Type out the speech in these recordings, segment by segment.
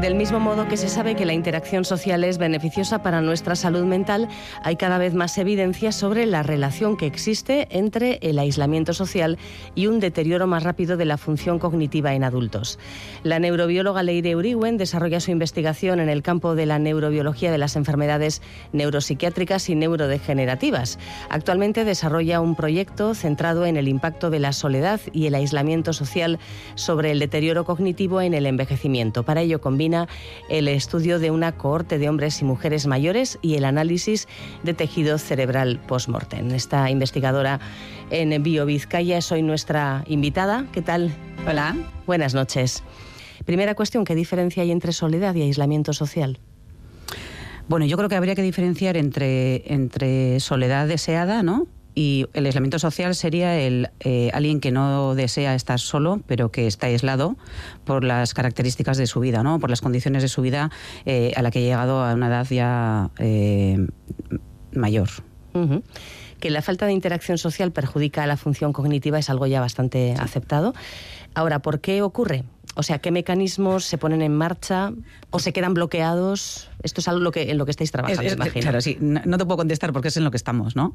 Del mismo modo que se sabe que la interacción social es beneficiosa para nuestra salud mental, hay cada vez más evidencia sobre la relación que existe entre el aislamiento social y un deterioro más rápido de la función cognitiva en adultos. La neurobióloga Leire Uriwen desarrolla su investigación en el campo de la neurobiología de las enfermedades neuropsiquiátricas y neurodegenerativas. Actualmente desarrolla un proyecto centrado en el impacto de la soledad y el aislamiento social sobre el deterioro cognitivo en el envejecimiento. Para ello combina el estudio de una cohorte de hombres y mujeres mayores y el análisis de tejido cerebral post-mortem. Esta investigadora en BioVizcaya es hoy nuestra invitada. ¿Qué tal? Hola. Buenas noches. Primera cuestión, ¿qué diferencia hay entre soledad y aislamiento social? Bueno, yo creo que habría que diferenciar entre soledad deseada, ¿no? Y el aislamiento social sería alguien que no desea estar solo, pero que está aislado por las características de su vida, ¿no? Por las condiciones de su vida a la que ha llegado a una edad ya mayor. Uh-huh. Que la falta de interacción social perjudica a la función cognitiva es algo ya bastante aceptado. Ahora, ¿por qué ocurre? O sea, ¿qué mecanismos se ponen en marcha o se quedan bloqueados? Esto es algo en lo que estáis trabajando, imagino. Claro, sí. No te puedo contestar porque es en lo que estamos, ¿no?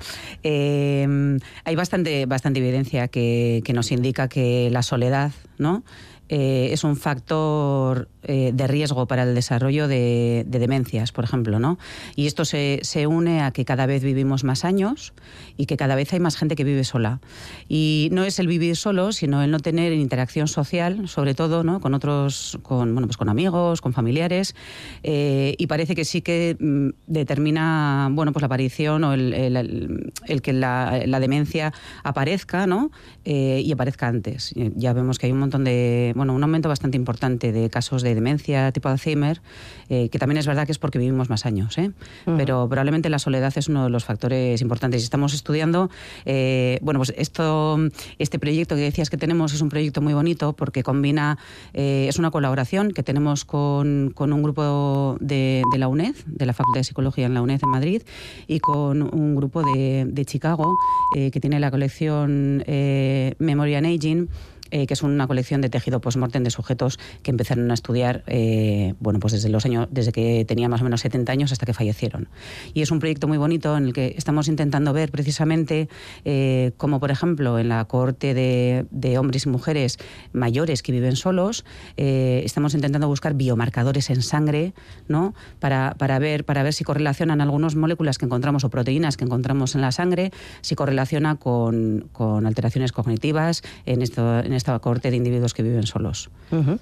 Hay bastante evidencia que nos indica que la soledad, ¿no?, es un factor de riesgo para el desarrollo de demencias, por ejemplo, ¿no? Y esto se une a que cada vez vivimos más años y que cada vez hay más gente que vive sola. Y no es el vivir solo, sino el no tener interacción social, sobre todo, ¿no?, con otros, con amigos, con familiares, y parece que sí que determina, bueno, pues la aparición o el que la demencia aparezca, ¿no?, y aparezca antes. Ya vemos que hay un montón un aumento bastante importante de casos de demencia tipo Alzheimer, que también es verdad que es porque vivimos más años, uh-huh. Pero probablemente la soledad es uno de los factores importantes. Y estamos estudiando, pues este proyecto que decías que tenemos es un proyecto muy bonito porque combina, es una colaboración que tenemos con un grupo de la UNED, de la Facultad de Psicología en la UNED en Madrid, y con un grupo de Chicago, que tiene la colección Memory and Aging, que es una colección de tejido post-mortem de sujetos que empezaron a estudiar pues desde que tenían más o menos 70 años hasta que fallecieron. Y es un proyecto muy bonito en el que estamos intentando ver precisamente como, por ejemplo, en la cohorte de hombres y mujeres mayores que viven solos, estamos intentando buscar biomarcadores en sangre, ¿no?, para ver si correlacionan algunas moléculas que encontramos o proteínas que encontramos en la sangre, si correlaciona con alteraciones cognitivas en esta cohorte de individuos que viven solos. Uh-huh.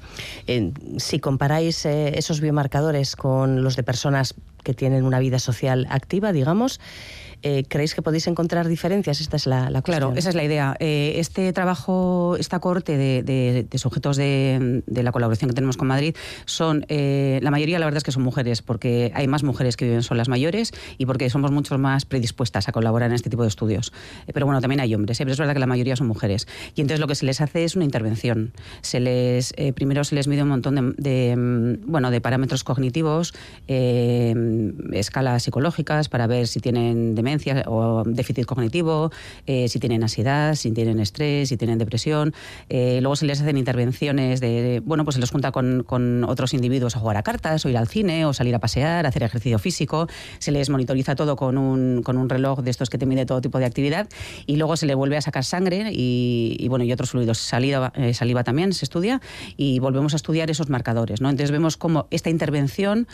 Si comparáis esos biomarcadores con los de personas que tienen una vida social activa, digamos, ¿creéis que podéis encontrar diferencias? Esta es la cuestión. Claro, esa es la idea. Este trabajo, esta cohorte de sujetos de la colaboración que tenemos con Madrid son, la mayoría la verdad es que son mujeres, porque hay más mujeres que viven solas mayores y porque somos mucho más predispuestas a colaborar en este tipo de estudios. Pero bueno, también hay hombres, pero es verdad que la mayoría son mujeres. Y entonces lo que se les hace es una intervención. Primero se les mide un montón de parámetros cognitivos, escalas psicológicas para ver si tienen demencia o déficit cognitivo, si tienen ansiedad, si tienen estrés, si tienen depresión. Luego se les hacen intervenciones pues se les junta con otros individuos a jugar a cartas o ir al cine o salir a pasear, hacer ejercicio físico. Se les monitoriza todo con un reloj de estos que te mide todo tipo de actividad y luego se le vuelve a sacar sangre y otros fluidos. Saliva también se estudia y volvemos a estudiar esos marcadores, ¿no? Entonces vemos cómo esta intervención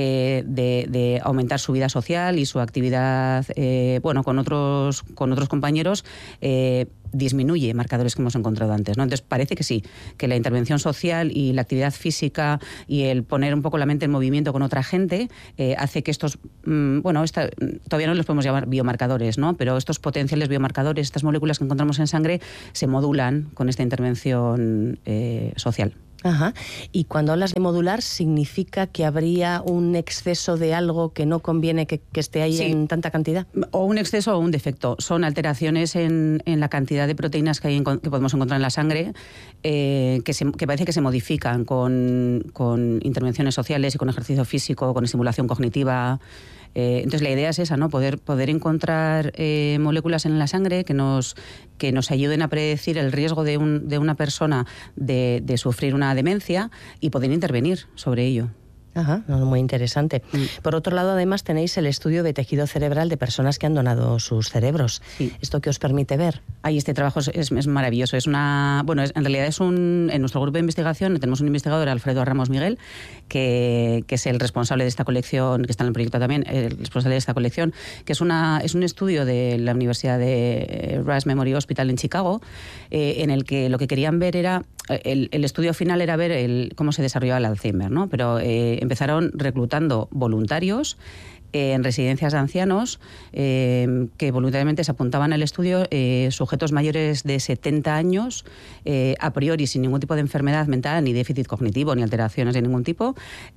de aumentar su vida social y su actividad con otros compañeros disminuye marcadores que hemos encontrado antes, ¿no? Entonces parece que sí, que la intervención social y la actividad física y el poner un poco la mente en movimiento con otra gente hace que estos, todavía no los podemos llamar biomarcadores, ¿no?, pero estos potenciales biomarcadores, estas moléculas que encontramos en sangre, se modulan con esta intervención social. Ajá. Y cuando hablas de modular, ¿significa que habría un exceso de algo que no conviene que esté ahí en tanta cantidad? O un exceso o un defecto. Son alteraciones en la cantidad de proteínas que podemos encontrar en la sangre que parece que se modifican con intervenciones sociales y con ejercicio físico, con estimulación cognitiva. Entonces la idea es esa, ¿no? Poder encontrar moléculas en la sangre que nos ayuden a predecir el riesgo de una persona de sufrir una demencia y poder intervenir sobre ello. Ajá, muy interesante. Por otro lado, además, tenéis el estudio de tejido cerebral de personas que han donado sus cerebros. Sí. ¿Esto qué os permite ver? Ahí este trabajo es maravilloso. En realidad en nuestro grupo de investigación tenemos un investigador, Alfredo Ramos Miguel, que es el responsable de esta colección, que está en el proyecto también, el responsable de esta colección, que es un estudio de la Universidad de Rice Memory Hospital en Chicago, en el que lo que querían ver era, el estudio final era ver cómo se desarrollaba el Alzheimer, ¿no? Pero empezaron reclutando voluntarios en residencias de ancianos que voluntariamente se apuntaban al estudio, sujetos mayores de 70 años, a priori sin ningún tipo de enfermedad mental, ni déficit cognitivo, ni alteraciones de ningún tipo,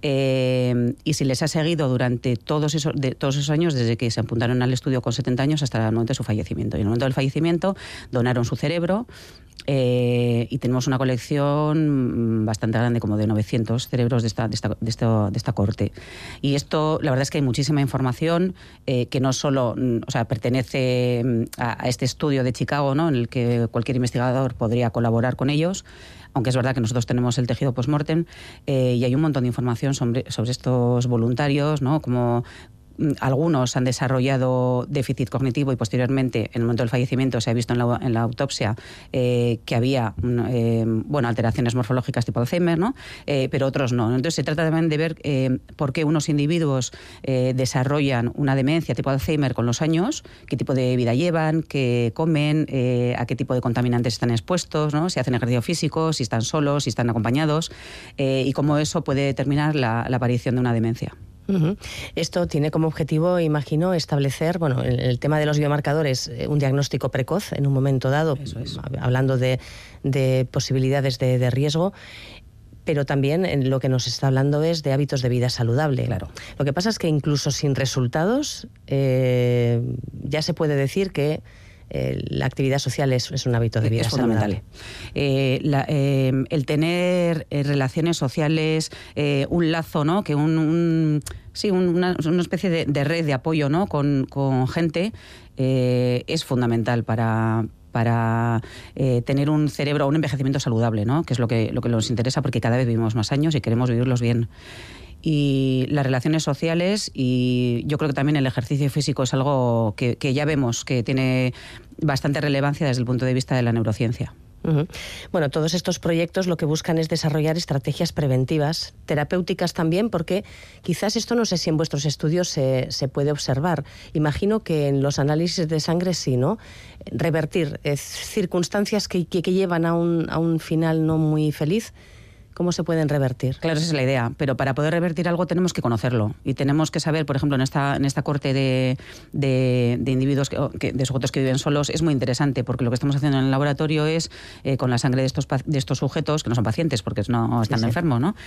y se les ha seguido durante todos esos años, desde que se apuntaron al estudio con 70 años hasta el momento de su fallecimiento. Y en el momento del fallecimiento donaron su cerebro, y tenemos una colección bastante grande, como de 900 cerebros de esta corte. Y esto, la verdad es que hay muchísima información que no solo, pertenece a este estudio de Chicago, ¿no?, en el que cualquier investigador podría colaborar con ellos, aunque es verdad que nosotros tenemos el tejido post-mortem, y hay un montón de información sobre estos voluntarios, ¿no?, como algunos han desarrollado déficit cognitivo y posteriormente, en el momento del fallecimiento, se ha visto en la autopsia que había alteraciones morfológicas tipo Alzheimer, ¿no? Pero otros no. Entonces se trata también de ver por qué unos individuos desarrollan una demencia tipo Alzheimer con los años, qué tipo de vida llevan, qué comen, a qué tipo de contaminantes están expuestos, ¿no?, si hacen ejercicio físico, si están solos, si están acompañados, y cómo eso puede determinar la aparición de una demencia. Uh-huh. Esto tiene como objetivo, imagino, establecer, el tema de los biomarcadores, un diagnóstico precoz en un momento dado, Eso es. Hablando de posibilidades de riesgo. Pero también lo que nos está hablando es de hábitos de vida saludable. Claro. Lo que pasa es que incluso sin resultados ya se puede decir que la actividad social es un hábito de vida es fundamental. El tener relaciones sociales, un lazo, ¿no?, que una especie de red de apoyo, ¿no?, con gente, es fundamental para tener un cerebro, un envejecimiento saludable, ¿no?, que es lo que nos interesa, porque cada vez vivimos más años y queremos vivirlos bien. Y las relaciones sociales, y yo creo que también el ejercicio físico es algo que ya vemos que tiene bastante relevancia desde el punto de vista de la neurociencia. Uh-huh. Bueno, todos estos proyectos lo que buscan es desarrollar estrategias preventivas, terapéuticas también, porque quizás esto, no sé si en vuestros estudios se puede observar. Imagino que en los análisis de sangre sí, ¿no? Revertir circunstancias que llevan a un final no muy feliz. ¿Cómo se pueden revertir? Claro, esa es la idea, pero para poder revertir algo tenemos que conocerlo y tenemos que saber, por ejemplo, en esta corte de individuos, de sujetos que viven solos, es muy interesante, porque lo que estamos haciendo en el laboratorio es, con la sangre de estos sujetos, que no son pacientes porque no están enfermos, ¿no?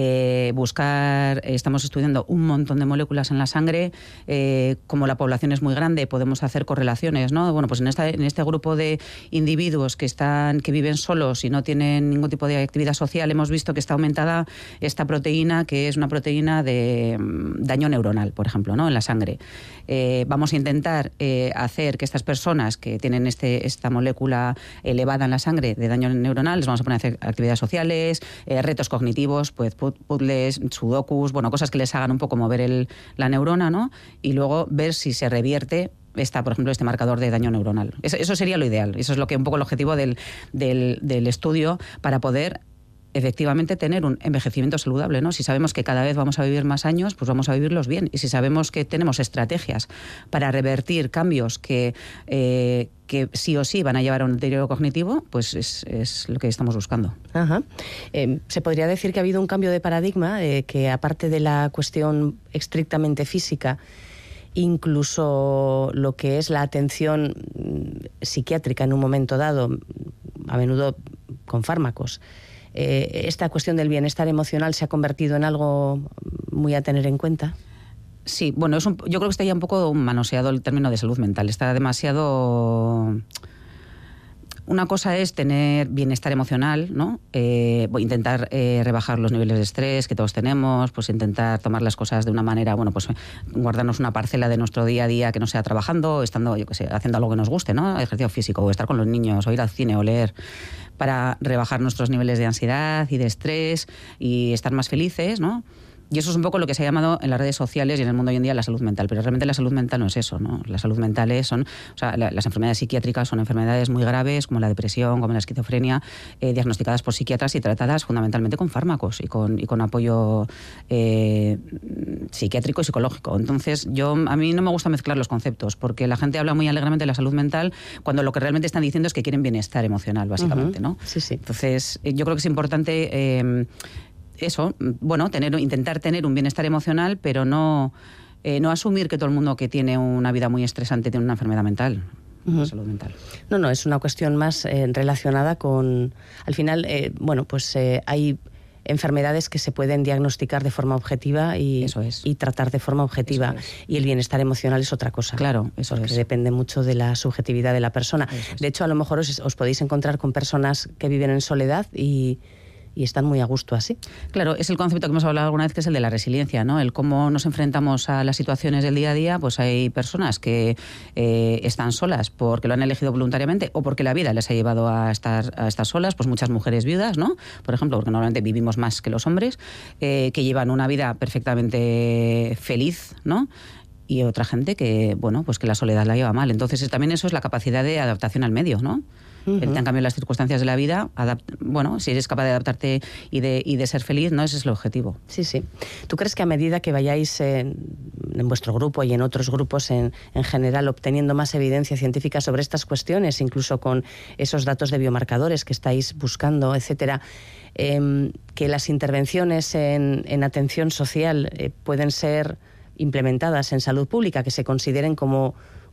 Estamos estudiando un montón de moléculas en la sangre, como la población es muy grande, podemos hacer correlaciones, ¿no? Bueno, pues en este grupo de individuos que viven solos y no tienen ningún tipo de actividad social, hemos visto que está aumentada esta proteína, que es una proteína de daño neuronal, por ejemplo, ¿no?, en la sangre. Vamos a intentar hacer que estas personas que tienen esta molécula elevada en la sangre de daño neuronal, les vamos a poner a hacer actividades sociales, retos cognitivos, pues puzzles, sudokus, cosas que les hagan un poco mover la neurona, ¿no?, y luego ver si se revierte por ejemplo, este marcador de daño neuronal. Eso sería lo ideal. Eso es un poco el objetivo del estudio, para poder efectivamente tener un envejecimiento saludable, ¿no? Si sabemos que cada vez vamos a vivir más años, pues vamos a vivirlos bien. Y si sabemos que tenemos estrategias para revertir cambios que sí o sí van a llevar a un deterioro cognitivo, pues es lo que estamos buscando. Ajá. Se podría decir que ha habido un cambio de paradigma, que aparte de la cuestión estrictamente física, incluso lo que es la atención psiquiátrica en un momento dado, a menudo con fármacos, esta cuestión del bienestar emocional se ha convertido en algo muy a tener en cuenta. Sí, bueno, yo creo que está ya un poco manoseado el término de salud mental. Está demasiado... Una cosa es tener bienestar emocional, ¿no? Intentar rebajar los niveles de estrés que todos tenemos, pues intentar tomar las cosas de una manera, pues guardarnos una parcela de nuestro día a día que no sea trabajando, estando, haciendo algo que nos guste, ¿no? Ejercicio físico, o estar con los niños, o ir al cine, o leer, para rebajar nuestros niveles de ansiedad y de estrés y estar más felices, ¿no? Y eso es un poco lo que se ha llamado en las redes sociales y en el mundo hoy en día la salud mental. Pero realmente la salud mental no es eso, ¿no? La salud mental las enfermedades psiquiátricas son enfermedades muy graves, como la depresión, como la esquizofrenia, diagnosticadas por psiquiatras y tratadas fundamentalmente con fármacos y con apoyo psiquiátrico y psicológico. Entonces, a mí no me gusta mezclar los conceptos, porque la gente habla muy alegremente de la salud mental cuando lo que realmente están diciendo es que quieren bienestar emocional, básicamente, ¿no? Sí, sí. Entonces, yo creo que es importante intentar tener un bienestar emocional, pero no asumir que todo el mundo que tiene una vida muy estresante tiene una enfermedad mental. Salud mental. No, es una cuestión más relacionada con... Al final, hay enfermedades que se pueden diagnosticar de forma objetiva y tratar de forma objetiva. Y el bienestar emocional es otra cosa. Claro, eso porque depende mucho de la subjetividad de la persona. De hecho, a lo mejor os podéis encontrar con personas que viven en soledad y están muy a gusto así. Claro, es el concepto que hemos hablado alguna vez, que es el de la resiliencia, ¿no? El cómo nos enfrentamos a las situaciones del día a día. Pues hay personas que están solas porque lo han elegido voluntariamente o porque la vida les ha llevado a estar solas. Pues muchas mujeres viudas, ¿no? Por ejemplo, porque normalmente vivimos más que los hombres, que llevan una vida perfectamente feliz, ¿no? Y otra gente que, pues que la soledad la lleva mal. Entonces, también eso es la capacidad de adaptación al medio, ¿no? El te han cambiado las circunstancias de la vida, si eres capaz de adaptarte y de ser feliz, ¿no? Ese es el objetivo. Sí, sí. ¿Tú crees que a medida que vayáis en vuestro grupo y en otros grupos en general obteniendo más evidencia científica sobre estas cuestiones, incluso con esos datos de biomarcadores que estáis buscando, etcétera, que las intervenciones en atención social pueden ser implementadas en salud pública, que se consideren como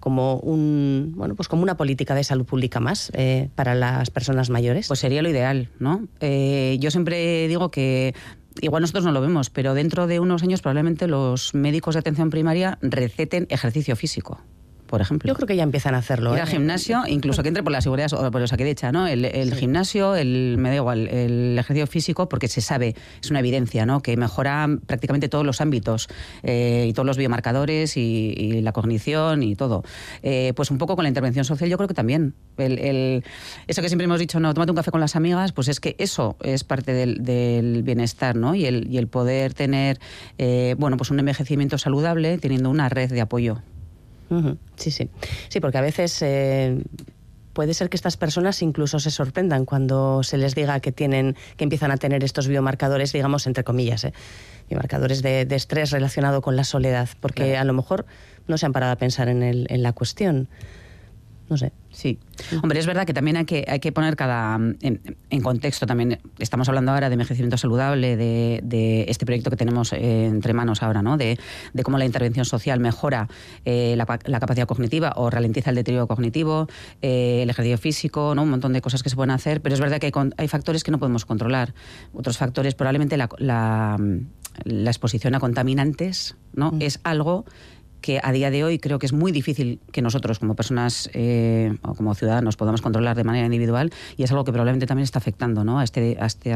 una política de salud pública más para las personas mayores? Pues sería lo ideal, ¿no? Yo siempre digo que igual nosotros no lo vemos, pero dentro de unos años probablemente los médicos de atención primaria receten ejercicio físico, por ejemplo. Yo creo que ya empiezan a hacerlo. Ir al gimnasio, incluso que entre por la seguridad o por Osakidetza, ¿no? El gimnasio, me da igual, el ejercicio físico, porque se sabe, es una evidencia, ¿no? Que mejora prácticamente todos los ámbitos y todos los biomarcadores y la cognición y todo. Pues un poco con la intervención social yo creo que también. Eso que siempre hemos dicho, no, tómate un café con las amigas, pues es que eso es parte del bienestar, ¿no? Y el poder tener, pues un envejecimiento saludable teniendo una red de apoyo. Sí, sí. Sí, porque a veces puede ser que estas personas incluso se sorprendan cuando se les diga que empiezan a tener estos biomarcadores, digamos, entre comillas, biomarcadores de estrés relacionado con la soledad, porque claro, a lo mejor no se han parado a pensar en la cuestión. No sé. Sí. Hombre, es verdad que también hay que poner en contexto también. Estamos hablando ahora de envejecimiento saludable, de este proyecto que tenemos entre manos ahora, ¿no? De cómo la intervención social mejora la capacidad cognitiva o ralentiza el deterioro cognitivo, el ejercicio físico, ¿no? Un montón de cosas que se pueden hacer, pero es verdad que hay factores que no podemos controlar. Otros factores, probablemente la exposición a contaminantes, ¿no? Es algo que a día de hoy creo que es muy difícil que nosotros como personas o como ciudadanos podamos controlar de manera individual, y es algo que probablemente también está afectando, ¿no? a este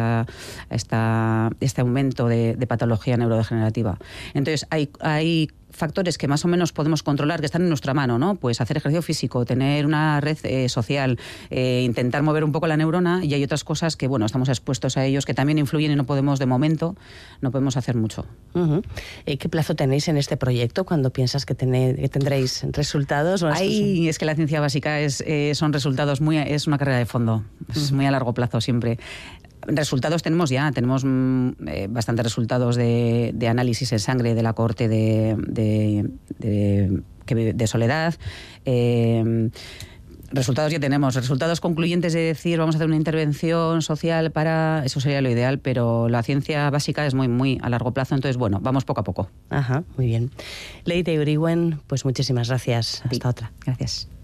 aumento de patología neurodegenerativa. Entonces hay factores que más o menos podemos controlar, que están en nuestra mano, ¿no? Pues hacer ejercicio físico, tener una red social, intentar mover un poco la neurona, y hay otras cosas que, estamos expuestos a ellos, que también influyen y no podemos hacer mucho. ¿Qué plazo tenéis en este proyecto? ¿Cuándo piensas que tendréis resultados? Es que la ciencia básica son resultados es una carrera de fondo, es muy a largo plazo siempre. Resultados tenemos bastantes resultados de análisis en sangre de la cohorte de soledad. Resultados ya tenemos. Resultados concluyentes de decir vamos a hacer una intervención social eso sería lo ideal, pero la ciencia básica es muy, muy a largo plazo, entonces vamos poco a poco. Ajá, muy bien. Leire Uriwen, pues muchísimas gracias. Hasta otra. Gracias.